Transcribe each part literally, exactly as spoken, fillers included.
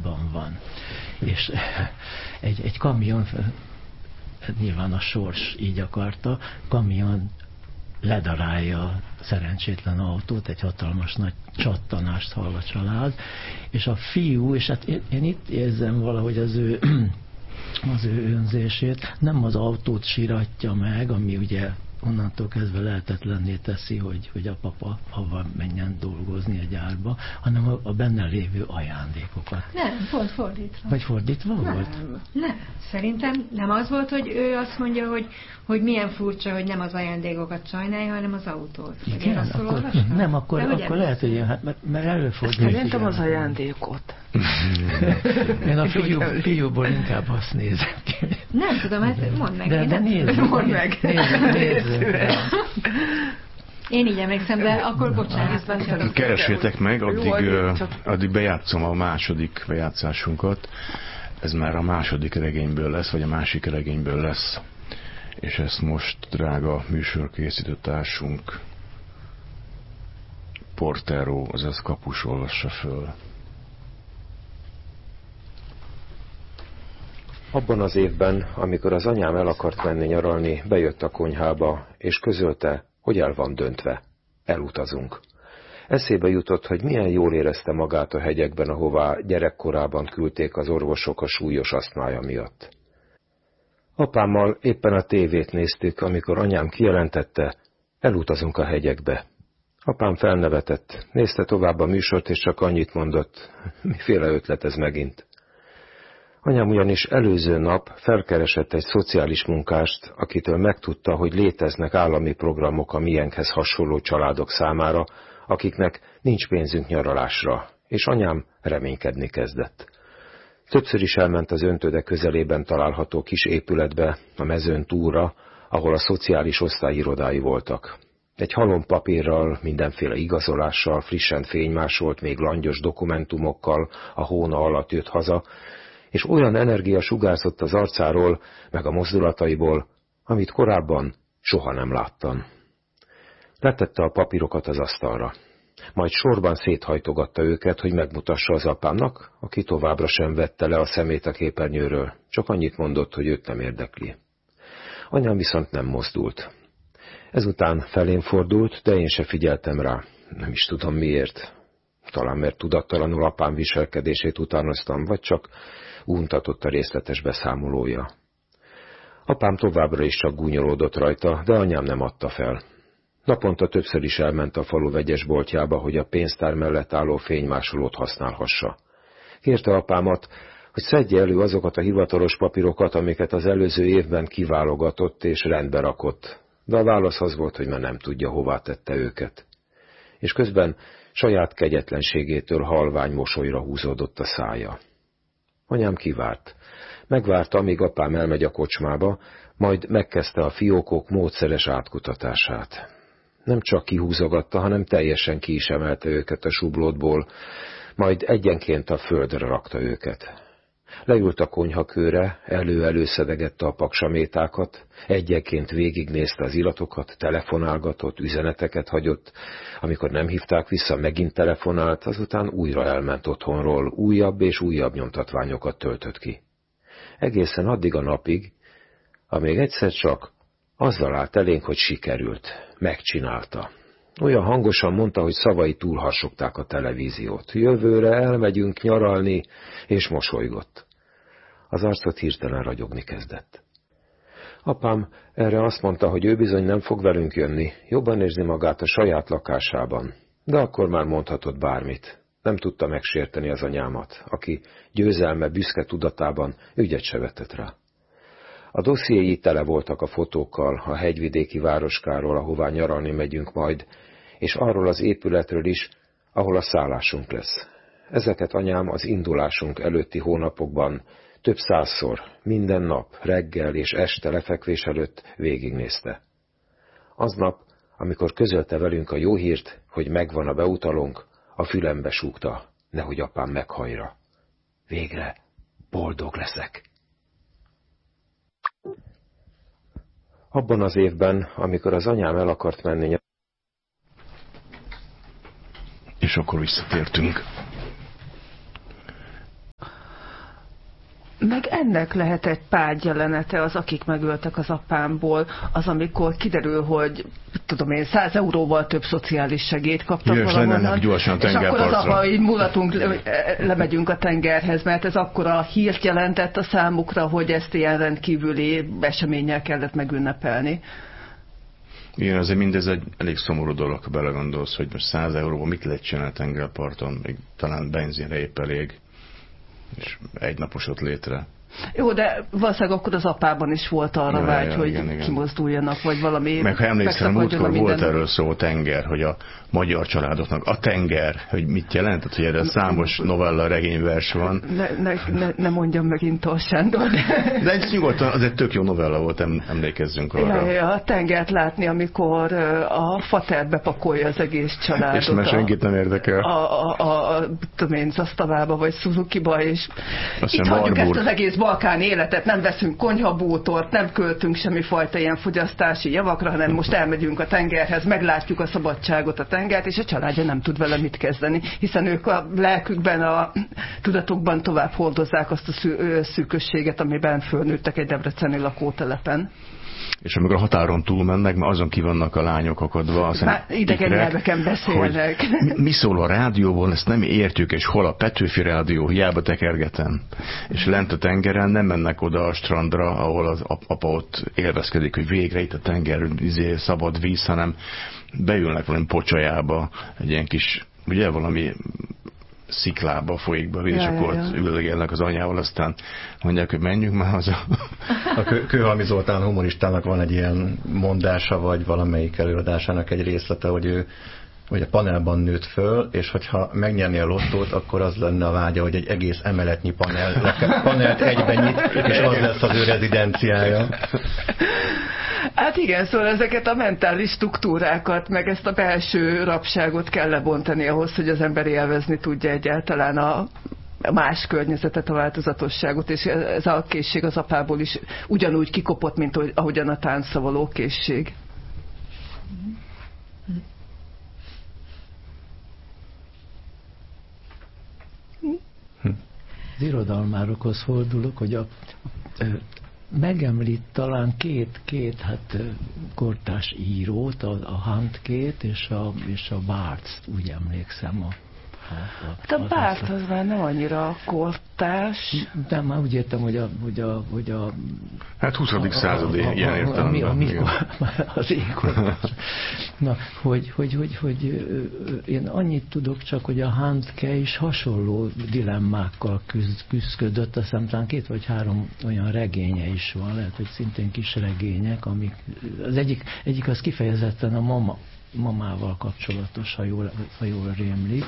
Autópályában van. És egy, egy kamion, nyilván a sors így akarta, kamion ledarálja a szerencsétlen autót, egy hatalmas nagy csattanást hall a család, és a fiú, és hát én, én itt érzem valahogy az ő, az ő önzését, nem az autót síratja meg, ami ugye onnantól kezdve lehetetlenné teszi, hogy, hogy a papa hova menjen dolgozni a gyárba, hanem a, a benne lévő ajándékokat. Nem, pont fordítva. Vagy fordítva nem, volt? Nem, szerintem nem az volt, hogy ő azt mondja, hogy, hogy milyen furcsa, hogy nem az ajándékokat sajnálja, hanem az autót. Igen, akkor, nem, akkor, akkor lehet, hogy én, hát, mert, mert előfordul. Szerintem az ajándékot. Én a fiú, fiúból inkább azt nézem ki. Nem tudom, hát mondd meg. De, de nézzük. Mondd meg. Nézzük, nézzük. Én így emlékszem, de akkor bocsánat. Keresétek meg, addig, addig bejátszom a második bejátszásunkat. Ez már a második regényből lesz, vagy a másik regényből lesz. És ezt most drága műsorkészítő társunk Portero, azaz Kapus olvassa föl. Abban az évben, amikor az anyám el akart menni nyaralni, bejött a konyhába, és közölte, hogy el van döntve. Elutazunk. Eszébe jutott, hogy milyen jól érezte magát a hegyekben, ahová gyerekkorában küldték az orvosok a súlyos asztmája miatt. Apámmal éppen a tévét néztük, amikor anyám kijelentette, elutazunk a hegyekbe. Apám felnevetett, nézte tovább a műsort, és csak annyit mondott, miféle ötlet ez megint. Anyám ugyanis előző nap felkeresett egy szociális munkást, akitől megtudta, hogy léteznek állami programok a miénkhez hasonló családok számára, akiknek nincs pénzünk nyaralásra, és anyám reménykedni kezdett. Többször is elment az öntöde közelében található kis épületbe, a mezőn túlra, ahol a szociális osztály irodái voltak. Egy halom papírral, mindenféle igazolással, frissen fénymásolt, még langyos dokumentumokkal a hóna alatt jött haza, és olyan energia sugárzott az arcáról, meg a mozdulataiból, amit korábban soha nem láttam. Letette a papírokat az asztalra. Majd sorban széthajtogatta őket, hogy megmutassa az apámnak, aki továbbra sem vette le a szemét a képernyőről, csak annyit mondott, hogy őt nem érdekli. Anyám viszont nem mozdult. Ezután felém fordult, de én se figyeltem rá. Nem is tudom miért. Talán mert tudattalanul apám viselkedését utánoztam, vagy csak untatott a részletes beszámolója. Apám továbbra is csak gúnyolódott rajta, de anyám nem adta fel. Naponta többször is elment a falu vegyes boltjába, hogy a pénztár mellett álló fénymásolót használhassa. Kérte apámat, hogy szedje elő azokat a hivatalos papírokat, amiket az előző évben kiválogatott és rendbe rakott, de a válasz az volt, hogy már nem tudja, hová tette őket. És közben saját kegyetlenségétől halvány mosolyra húzódott a szája. Anyám kivárt. Megvárta, amíg apám elmegy a kocsmába, majd megkezdte a fiókok módszeres átkutatását. Nem csak kihúzogatta, hanem teljesen ki is emelte őket a sublótból, majd egyenként a földre rakta őket. Leült a konyhakőre, elő-előszedegette a paksamétákat, egyenként végignézte az iratokat, telefonálgatott, üzeneteket hagyott, amikor nem hívták vissza, megint telefonált, azután újra elment otthonról, újabb és újabb nyomtatványokat töltött ki. Egészen addig a napig, amíg egyszer csak azzal állt elénk, hogy sikerült, megcsinálta. Olyan hangosan mondta, hogy szavai túlharsogták a televíziót. Jövőre elmegyünk nyaralni, és mosolygott. Az arcot hirtelen ragyogni kezdett. Apám erre azt mondta, hogy ő bizony nem fog velünk jönni, jobban érzi magát a saját lakásában, de akkor már mondhatott bármit. Nem tudta megsérteni az anyámat, aki győzelme büszke tudatában ügyet se vetett rá. A dossziéi tele voltak a fotókkal a hegyvidéki városkáról, ahová nyaralni megyünk majd, és arról az épületről is, ahol a szállásunk lesz. Ezeket anyám az indulásunk előtti hónapokban több százszor, minden nap, reggel és este lefekvés előtt végignézte. Aznap, amikor közölte velünk a jó hírt, hogy megvan a beutalónk, a fülembe súgta, nehogy apám meghajra. Végre boldog leszek. Abban az évben, amikor az anyám el akart menni... És akkor visszatértünk. Meg ennek lehet egy pártjelenete az, akik megöltek az apámból, az, amikor kiderül, hogy tudom én, száz euróval több szociális segélyt kaptak valahonnan, és akkor az apa, így mulatunk, lemegyünk a tengerhez, mert ez akkora hírt jelentett a számukra, hogy ezt ilyen rendkívüli eseménnyel kellett megünnepelni. Igen, azért mindez egy elég szomorú dolog, ha belegondolsz, hogy most száz euróval mit lehet csinálni tengerparton, még talán benzinre épp elég, és egy napos ott létre. Jó, de valószínűleg akkor az apában is volt arra ja, vágy, ja, hogy igen, igen. kimozduljanak, vagy valami... Meg ha emlékszem, múltkor volt erről szó tenger, hogy a magyar családoknak a tenger, hogy mit jelent, hogy erre számos novella, regényvers van. Ne, ne, ne, ne mondjam megint Tóth Sándor. De egy nyugodtan, az egy tök jó novella volt, emlékezzünk arra. Ja, ja, a tengert látni, amikor a fater bepakolja az egész családot. És már senkit nem érdekel. A, a, a, a tudom én, Zasztavába, vagy Suzukiba, és azt itt hagyjuk ezt az egész balkáni életet, nem veszünk konyhabútort, nem költünk semmifajta ilyen fogyasztási javakra, hanem most elmegyünk a tengerhez, meglátjuk a szabadságot, a tengert, és a családja nem tud vele mit kezdeni, hiszen ők a lelkükben, a tudatukban tovább hordozzák azt a szű, szűkösséget, amiben fölnőttek egy debreceni lakótelepen. És amikor a határon túlmennek, mert azon ki vannak a lányok akadva. Már idegen nyelveken beszélnek. Mi szól a rádióból, ezt nem értjük, és hol a Petőfi rádió, hiába tekergetem. És lent a tengeren nem mennek oda a strandra, ahol az apa ott élvezkedik, hogy végre itt a tenger, izé, szabad víz, hanem beülnek valami pocsajába, egy ilyen kis, ugye valami sziklába, folyikba, ja, és ja, akkor ja. üldögélnek az anyával, aztán mondják, hogy menjünk már haza. A Kő, Kőhalmi Zoltán humoristának van egy ilyen mondása, vagy valamelyik előadásának egy részlete, hogy ő hogy a panelban nőtt föl, és hogyha megnyerni a lottót, akkor az lenne a vágya, hogy egy egész emeletnyi panel, panelt egyben nyit, és az lesz az ő rezidenciája. Hát igen, szóval ezeket a mentális struktúrákat, meg ezt a belső rabságot kell lebontani ahhoz, hogy az ember élvezni tudja egyáltalán a más környezetet, a változatosságot, és ez a készség az apából is ugyanúgy kikopott, mint ahogyan a táncra való készség. Az irodalmárokhoz fordulok, hogy a, a, megemlít talán két, két hát, kortárs írót, a, a Handkét és a, és a Barthes, úgy emlékszem. A, a, a, a Barthes az már nem annyira kortárs. De már úgy értem, hogy a... Hogy a, hogy a hát huszadik századi ilyen értelemben. Az ékor. Na, hogy, hogy, hogy, hogy én annyit tudok csak, hogy a Handke is hasonló dilemmákkal küzd, küzdködött, azt hiszem talán két vagy három olyan regénye is van, lehet, hogy szintén kis regények, amik, az egyik, egyik az kifejezetten a mama, mamával kapcsolatos, ha jól, ha jól rémlik,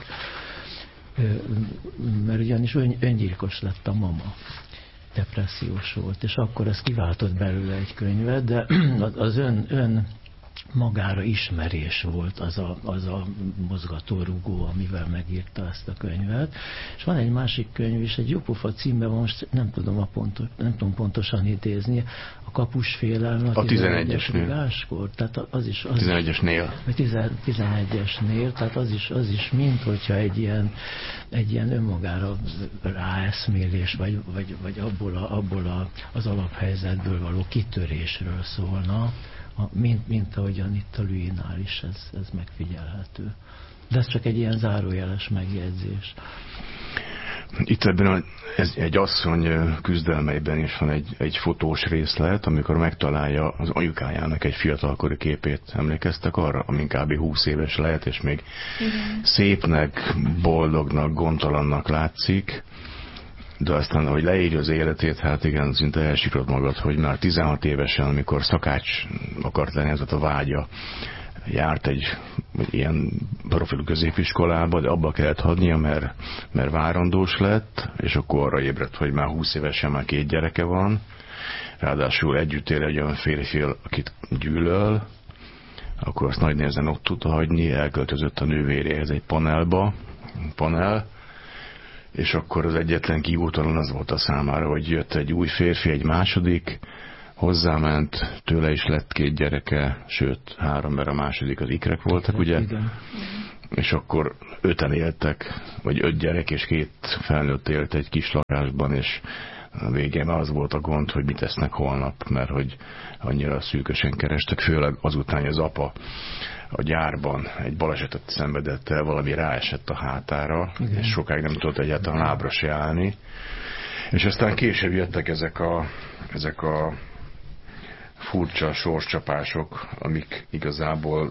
mert ugyanis ön, öngyilkos lett a mama, depressziós volt, és akkor ez kiváltott belőle egy könyvet, de az ön, ön magára ismerés volt az a, az a mozgatórugó, amivel megírta ezt a könyvet. És van egy másik könyv is, egy jópofa címben van, most nem tudom, a pontos, nem tudom pontosan idézni, a kapus félelme a tizenegyesnél. Tehát az is, az tizenegyesnél. tizenegyesnél, tehát az is, az is mint hogyha egy ilyen, egy ilyen önmagára ráeszmélés, vagy, vagy, vagy abból, a, abból a, az alaphelyzetből való kitörésről szólna, mint, mint ahogyan itt a Louis-nál is ez, ez megfigyelhető. De ez csak egy ilyen zárójeles megjegyzés. Itt ebben a, ez egy asszony küzdelmeiben is van egy, egy fotós részlet, amikor megtalálja az anyukájának egy fiatalkori képét. Emlékeztek arra? Amin kb. húsz éves lehet, és még igen. Szépnek, boldognak, gondtalannak látszik. De aztán, ahogy leírja az életét, hát igen, szinte elsírod magad, hogy már tizenhat évesen, amikor szakács akart lenni, ez a vágya, járt egy ilyen profil középiskolába, de abba kellett hagynia, mert, mert várandós lett, és akkor arra ébredt, hogy már húsz évesen már két gyereke van, ráadásul együtt él egy olyan férfi, akit gyűlöl, akkor azt nagy nehezen ott tudta hagyni, elköltözött a nővéréhez egy panelba, panel, és akkor az egyetlen kívútalon az volt a számára, hogy jött egy új férfi, egy második, hozzáment, tőle is lett két gyereke, sőt, három, mert a második az ikrek voltak, ugye? Igen. És akkor öten éltek, vagy öt gyerek, és két felnőtt élt egy kis lakásban, és A végén az volt a gond, hogy mit tesznek holnap, mert hogy annyira szűkösen kerestek, főleg azután, hogy az apa a gyárban egy balesetet szenvedett el, valami ráesett a hátára, igen. És sokáig nem tudott egyáltalán lábra se állni. És aztán később jöttek ezek a, ezek a furcsa sorscsapások, amik igazából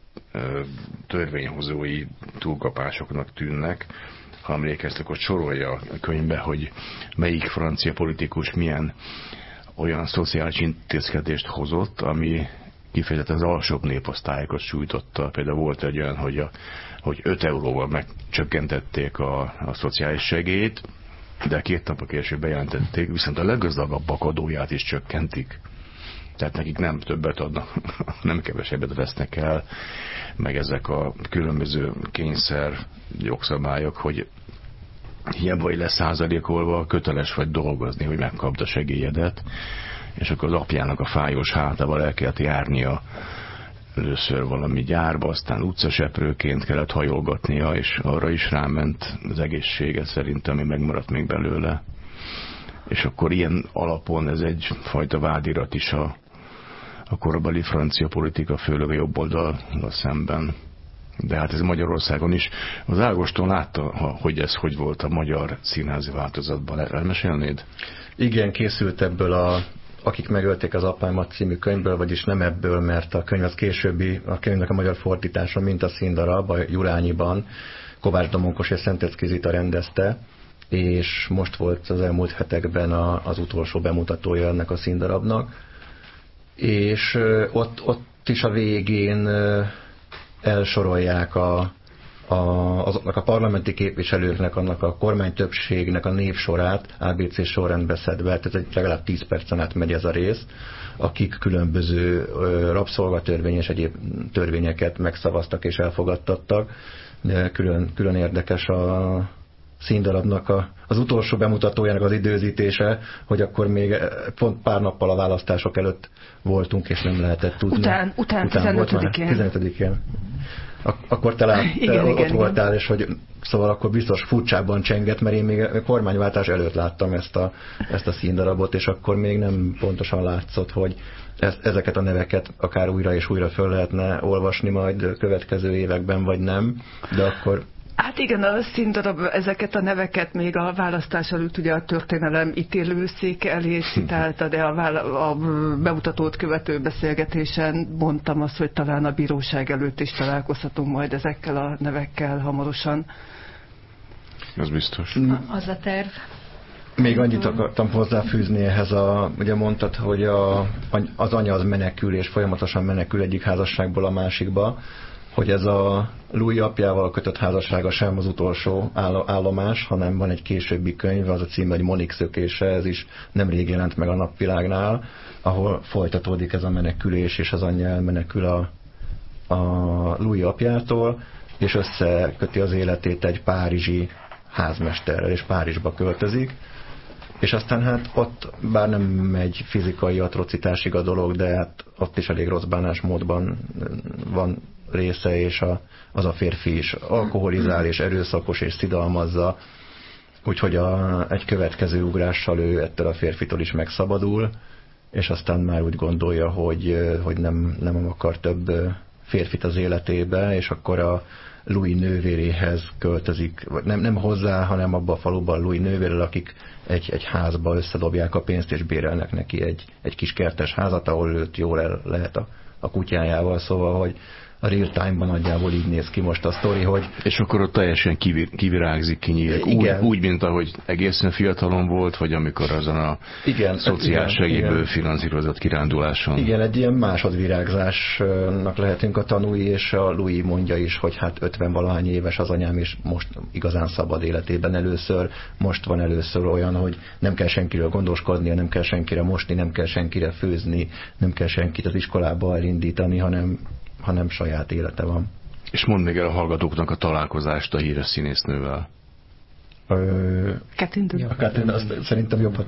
törvényhozói túlkapásoknak tűnnek. Ha emlékeztek, hogy sorolja a könyvbe, hogy melyik francia politikus milyen olyan szociális intézkedést hozott, ami kifejezetten az alsóbb néposztályokat sújtotta. Például volt egy olyan, hogy, a, hogy öt euróval megcsökkentették a, a szociális segélyt, de két napok később bejelentették, viszont a leggazdagabbak adóját is csökkentik. Tehát nekik nem többet adnak, nem kevesebbet vesznek el, meg ezek a különböző kényszer jogszabályok, hogy hiába vagy lesz százalékolva, köteles vagy dolgozni, hogy megkapd a segélyedet, és akkor az apjának a fájós hátával el kellett járnia először valami gyárba, aztán utcaseprőként kellett hajolgatnia, és arra is ráment az egészsége szerintem, ami megmaradt még belőle. És akkor ilyen alapon ez egyfajta vádirat is a, a korabeli francia politika, főleg a jobb oldallal szemben. De hát ez Magyarországon is. Az Ágoston látta, hogy ez hogy volt a magyar színházi változatban. Elmesélnéd? Igen, készült ebből a Akik megölték az apámat című könyvből, vagyis nem ebből, mert a könyv az későbbi, a könyvnek a magyar fordítása, mint a színdarab, a Jurányiban, Kovács Domonkos és Szentecki Zita rendezte, és most volt az elmúlt hetekben a, az utolsó bemutatója ennek a színdarabnak, és ott, ott is a végén elsorolják a, a, azoknak a parlamenti képviselőknek, annak a kormánytöbbségnek a névsorát á bé cé sorrendbe szedve, tehát egy legalább tíz percen át megy ez a rész, akik különböző rabszolgatörvény és egyéb törvényeket megszavaztak és elfogadtattak. De külön, külön érdekes a színdarabnak a, az utolsó bemutatójának az időzítése, hogy akkor még pont pár nappal a választások előtt voltunk, és nem lehetett tudni. Után, után, után tizenötödikén. tizenötödikén. Ak- akkor talán igen, ott igen, voltál, igen. És hogy szóval akkor biztos furcsábban csengett, mert én még a kormányváltás előtt láttam ezt a, ezt a színdarabot, és akkor még nem pontosan látszott, hogy ez, ezeket a neveket akár újra és újra föl lehetne olvasni majd következő években, vagy nem, de akkor... Hát igen, a színdarab ezeket a neveket még a választás előtt ugye a történelem ítélőszék elé citálta, de a, vála- a bemutatót követő beszélgetésen mondtam azt, hogy talán a bíróság előtt is találkozhatunk majd ezekkel a nevekkel hamarosan. Az biztos. Az a terv. Még annyit akartam hozzáfűzni ehhez, a, ugye mondtad, hogy a, az anya az menekül, és folyamatosan menekül egyik házasságból a másikba, hogy ez a Louis apjával kötött házassága sem az utolsó állomás, hanem van egy későbbi könyv, az a cím, hogy Monik szökése, ez is nemrég jelent meg a Napvilágnál, ahol folytatódik ez a menekülés, és az anyja elmenekül a, a Louis apjától, és összeköti az életét egy párizsi házmesterrel, és Párizsba költözik, és aztán hát ott, bár nem egy fizikai atrocitásig a dolog, de hát ott is elég rossz bánásmódban van része, és a, az a férfi is alkoholizál, és erőszakos, és szidalmazza, úgyhogy a, egy következő ugrással ő ettől a férfitől is megszabadul, és aztán már úgy gondolja, hogy, hogy nem, nem akar több férfit az életébe, és akkor a Louis nővéréhez költözik, vagy nem, nem hozzá, hanem abba a faluban Louis nővérrel, akik egy, egy házba összedobják a pénzt, és bérelnek neki egy, egy kis kertes házat, ahol őt jól el lehet a, a kutyájával, szóval, hogy a real time-ban nagyjából így néz ki most a sztori, hogy... És akkor ott teljesen kivir, kivirágzik, kinyílik. Úgy, úgy, mint ahogy egészen fiatalon volt, vagy amikor azon a igen, szociális segélyből finanszírozott kiránduláson. Igen, egy ilyen másodvirágzásnak lehetünk a tanúi, és a Louis mondja is, hogy hát ötven-valahány éves az anyám, és most igazán szabad életében először, most van először olyan, hogy nem kell senkiről gondoskodnia, nem kell senkire mosni, nem kell senkire főzni, nem kell senkit az iskolába elindítani, hanem hanem saját élete van. És mondd még el a hallgatóknak a találkozást a híres színésznővel. Kettőntől. A kettőntől, azt szerintem jobban.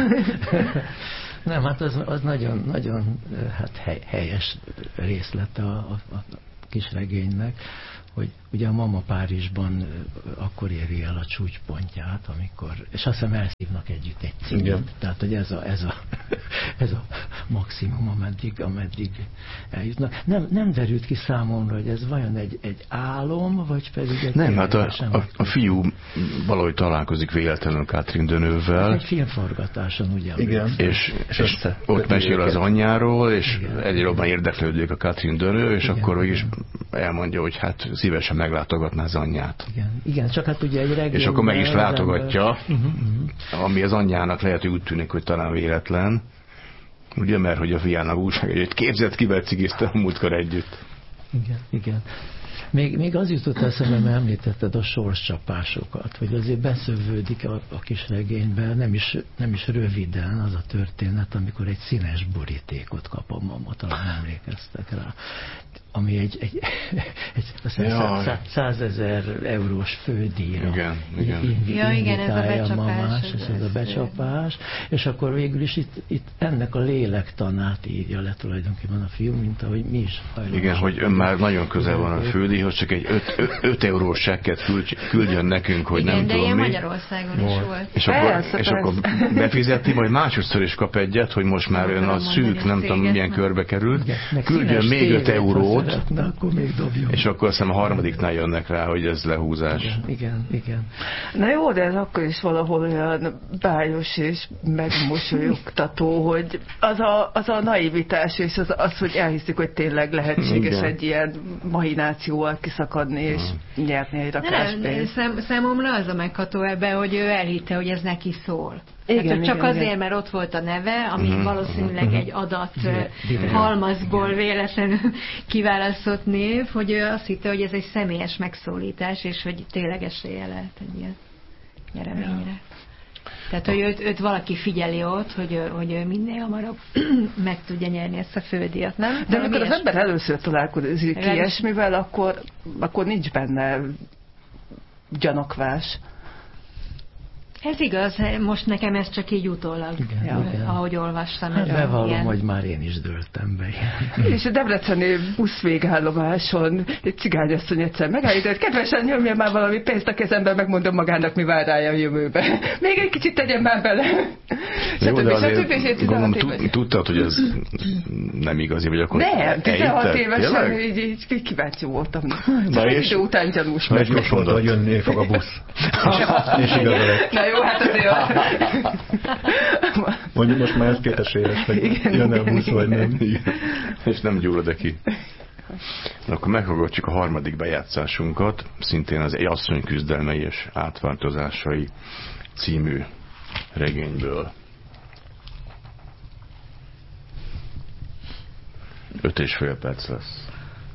Nem, hát az, az nagyon, nagyon hát hely, helyes részlete a, a, a kis regénynek. hogy ugye a mama Párizsban akkor éri el a csúcspontját, amikor, és azt hiszem elszívnak együtt egy címet. Tehát, hogy ez a, ez a, ez a maximum, ameddig, ameddig eljutnak. Nem, nem derült ki számomra, hogy ez vajon egy, egy álom, vagy pedig egy... Nem, hát a, a, a fiú valahogy találkozik véletlenül Catherine Deneuve-vel. Egy filmforgatáson, ugye? Igen. És, és, és ott mesél az anyjáról, és egyre jobban érdeklődik a Catherine Deneuve, és igen, akkor mégis elmondja, hogy hát szívesen meglátogatná az anyját. Igen, igen, csak hát ugye egy regényben... És akkor meg is látogatja, uh-huh, uh-huh. ami az anyjának lehet, hogy úgy tűnik, hogy talán véletlen. Ugye, mert hogy a fiának újság együtt képzett, kivel cigizte a múltkor együtt. Igen, igen. Még, még az jutott eszembe, mert említetted a sorscsapásokat, hogy azért beszövődik a, a kis regényben, nem is, nem is röviden az a történet, amikor egy színes borítékot kap a mama, talán emlékeztek rá, ami egy, egy, egy százezer eurós fődíjra igen, igen. In, ja, igen, ez a becsapás. És ez a becsapás, és akkor végül is itt, itt ennek a lélektanát írja le tulajdonképpen a fiú, mint ahogy mi is hajlamosak. Igen, hogy ön már nagyon közel van a fődíjhoz, csak egy öt eurós sekket küldjön nekünk, hogy igen, nem de tudom mi. Magyarországon is volt. volt. És, akkor, persze, és akkor befizeti, majd másodszor is kap egyet, hogy most már ön a szűk, nem tudom milyen körbe került, küldjön még öt eurót, szeretne, akkor még dobjon. És akkor azt hiszem a harmadiknál jönnek rá, hogy ez lehúzás. Igen, igen, igen. Na jó, de ez akkor is valahol olyan bájos és megmosolyogtató, hogy az a, az a naivitás, és az, az, hogy elhiszik, hogy tényleg lehetséges igen. egy ilyen mahinációval kiszakadni, és hmm. nyerni egy rakáspénzt. Szám, számomra az a megható ebben, hogy ő elhitte, hogy ez neki szól. Igen, hát, csak igen, azért, igen. mert ott volt a neve, ami uh-huh. valószínűleg uh-huh. egy adat igen. halmazból igen. véletlenül kiválasztott név, hogy ő azt hitte, hogy ez egy személyes megszólítás, és hogy tényleg esélye lehet egy ilyen nyereményre. Ja. Tehát, hogy őt, őt valaki figyeli ott, hogy, hogy ő minél hamarabb meg tudja nyerni ezt a fődíjat, nem? De amikor az ember először találkozik ilyesmivel, akkor, akkor nincs benne gyanakvás. Ez igaz, most nekem ez csak így utólag, igen, ja, igen. ahogy olvastam. Hát bevallom, hogy már én is dőltem be. És a debreceni buszvégállomáson egy cigányasszony egyszer megállított, kedvesen nyomja már valami pénzt a kezembe, megmondom magának, mi vár rája a jövőbe. Még egy kicsit tegyen már bele. Jó, de azért gondolom, tudtad, hogy ez nem igazi, vagy akkor nem, tizenhat évesen így, így kíváncsi voltam. Csak egy idő után gyanús meg. Most mondta, hogy jönni fog a busz. És igaz lett. Jó, hát azért... Mondjuk most már ez kéteséves, hogy jön el busz, vagy nem. Igen. És nem gyullad ki. Akkor meghallgatjuk a harmadik bejátszásunkat, szintén az Egy asszony küzdelmei és átváltozásai című regényből. Öt és fél perc lesz.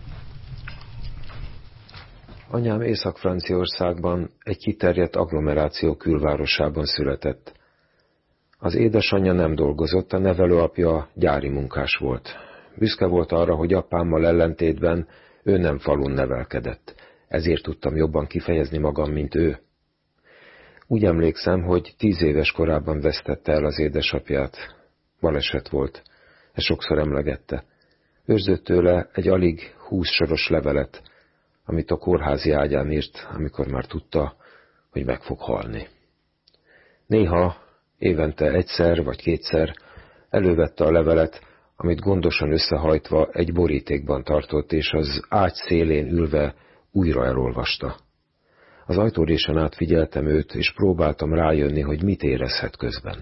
Anyám Észak-Franciaországban, egy kiterjedt agglomeráció külvárosában született. Az édesanyja nem dolgozott, a nevelőapja gyári munkás volt. Büszke volt arra, hogy apámmal ellentétben ő nem falun nevelkedett, ezért tudtam jobban kifejezni magam, mint ő. Úgy emlékszem, hogy tíz éves korában vesztette el az édesapját. Baleset volt, ezt sokszor emlegette. Őrzött tőle egy alig húsz soros levelet, amit a kórházi ágyán írt, amikor már tudta, hogy meg fog halni. Néha, évente egyszer vagy kétszer elővette a levelet, amit gondosan összehajtva egy borítékban tartott, és az ágy szélén ülve újra elolvasta. Az ajtórésen át figyeltem őt, és próbáltam rájönni, hogy mit érezhet közben.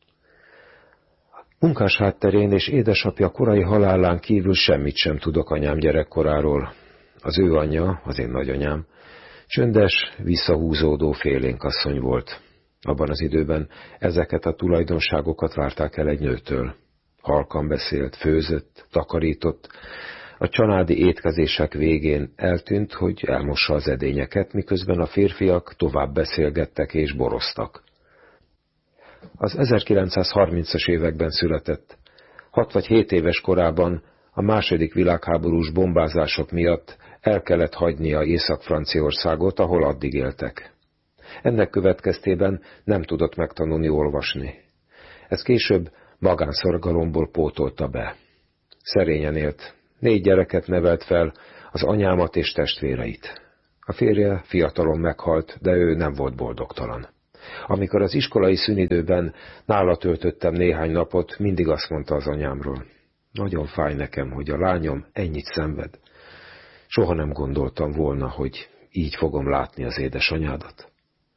Munkás hátterén és édesapja korai halálán kívül semmit sem tudok anyám gyerekkoráról. Az ő anyja, az én nagyanyám, csöndes, visszahúzódó félénkasszony volt. Abban az időben ezeket a tulajdonságokat várták el egy nőtől. Halkan beszélt, főzött, takarított. A családi étkezések végén eltűnt, hogy elmossa az edényeket, miközben a férfiak tovább beszélgettek és boroztak. Az ezerkilencszázharmincas években született. Hat vagy hét éves korában a második világháborús bombázások miatt el kellett hagynia Észak-Franciaországot, ahol addig éltek. Ennek következtében nem tudott megtanulni olvasni. Ez később magánszorgalomból pótolta be. Szerényen élt. Négy gyereket nevelt fel, az anyámat és testvéreit. A férje fiatalon meghalt, de ő nem volt boldogtalan. Amikor az iskolai szünidőben nála töltöttem néhány napot, mindig azt mondta az anyámról: nagyon fáj nekem, hogy a lányom ennyit szenved. Soha nem gondoltam volna, hogy így fogom látni az édesanyádat.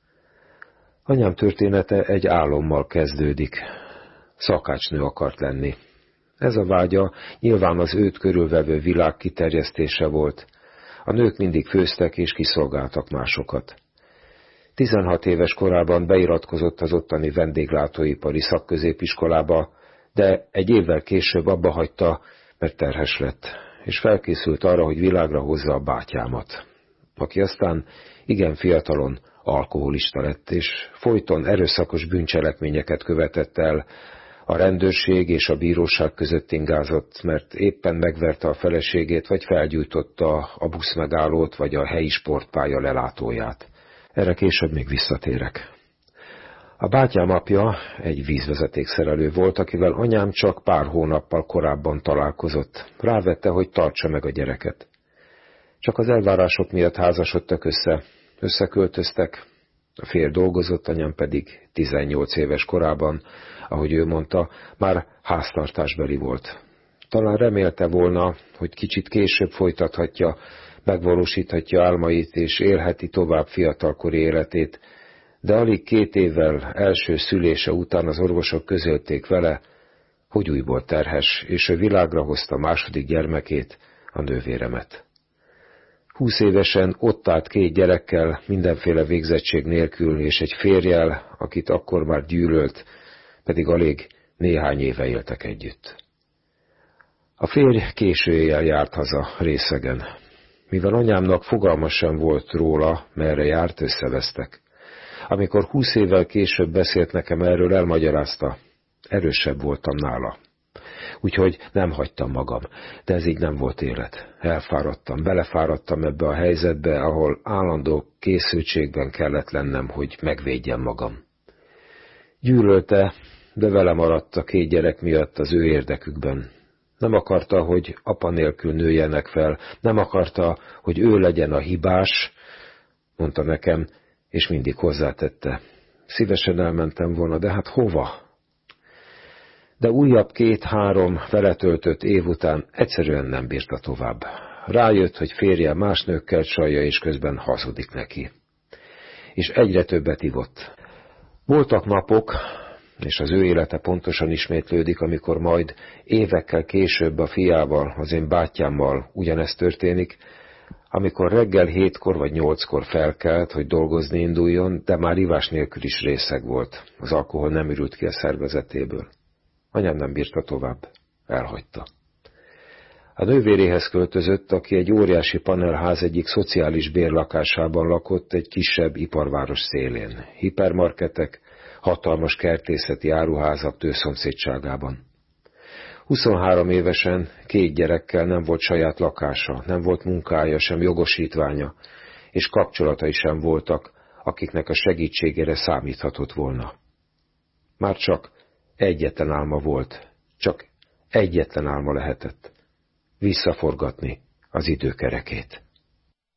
Anyám története egy álommal kezdődik. Szakácsnő akart lenni. Ez a vágya nyilván az őt körülvevő világ kiterjesztése volt. A nők mindig főztek és kiszolgáltak másokat. tizenhat éves korában beiratkozott az ottani vendéglátóipari szakközépiskolába, de egy évvel később abbahagyta, mert terhes lett, és felkészült arra, hogy világra hozza a bátyámat, aki aztán igen fiatalon alkoholista lett, és folyton erőszakos bűncselekményeket követett el, a rendőrség és a bíróság között ingázott, mert éppen megverte a feleségét, vagy felgyújtotta a buszmegállót, vagy a helyi sportpálya lelátóját. Erre később még visszatérek. A bátyám apja egy vízvezetékszerelő volt, akivel anyám csak pár hónappal korábban találkozott. Rávette, hogy tartsa meg a gyereket. Csak az elvárások miatt házasodtak össze, összeköltöztek, a férj dolgozott, anyám pedig tizennyolc éves korában, ahogy ő mondta, már háztartásbeli volt. Talán remélte volna, hogy kicsit később folytathatja, megvalósíthatja álmait és élheti tovább fiatalkori életét, de alig két évvel első szülése után az orvosok közölték vele, hogy újból terhes, és ő világra hozta második gyermekét, a nővéremet. Húsz évesen ott állt két gyerekkel, mindenféle végzettség nélkül, és egy férjel, akit akkor már gyűlölt, pedig alig néhány éve éltek együtt. A férj késő éjjel járt haza részegen. Mivel anyámnak fogalma sem volt róla, merre járt, összevesztek. Amikor húsz évvel később beszélt nekem erről, elmagyarázta, erősebb voltam nála. Úgyhogy nem hagytam magam, de ez így nem volt élet. Elfáradtam, belefáradtam ebbe a helyzetbe, ahol állandó készültségben kellett lennem, hogy megvédjem magam. Gyűlölte, de vele maradt a két gyerek miatt az ő érdekükben. Nem akarta, hogy apa nélkül nőjenek fel, nem akarta, hogy ő legyen a hibás, mondta nekem, és mindig hozzátette. Szívesen elmentem volna, de hát hova? De újabb két-három vele töltött év után egyszerűen nem bírta tovább. Rájött, hogy férje más nőkkel csalja, és közben hazudik neki. És egyre többet ivott. Voltak napok, és az ő élete pontosan ismétlődik, amikor majd évekkel később a fiával, az én bátyámmal ugyanezt történik, amikor reggel hétkor vagy nyolckor felkelt, hogy dolgozni induljon, de már ivás nélkül is részeg volt. Az alkohol nem ürült ki a szervezetéből. Anyám nem bírta tovább. Elhagyta. A nővéréhez költözött, aki egy óriási panelház egyik szociális bérlakásában lakott egy kisebb iparváros szélén. Hipermarketek, hatalmas kertészeti áruházak tőszomszédságában. huszonhárom évesen, két gyerekkel nem volt saját lakása, nem volt munkája, sem jogosítványa, és kapcsolatai sem voltak, akiknek a segítségére számíthatott volna. Már csak egyetlen álma volt, csak egyetlen álma lehetett. Visszaforgatni az időkerekét.